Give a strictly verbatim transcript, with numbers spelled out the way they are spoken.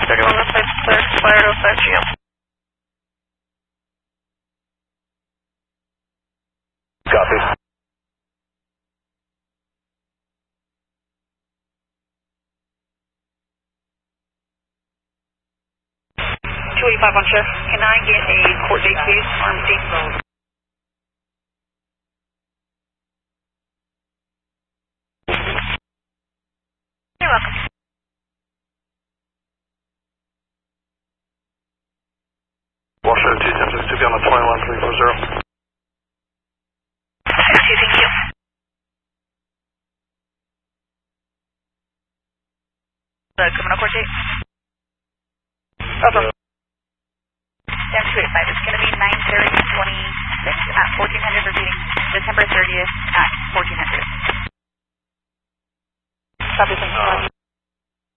thirty-one left side clear, fire oh five G M. Copy. two eighty-five on shift. Can I get a court date, please? Pharmacy. You're welcome. Washer two ten six to be on the twenty-one three four zero. Okay, thank you. The criminal court date? Over. Sam two eighty-five, it's going to be nine thirty twenty-six at fourteen hundred, repeating December thirtieth at fourteen hundred. Copy, thank you.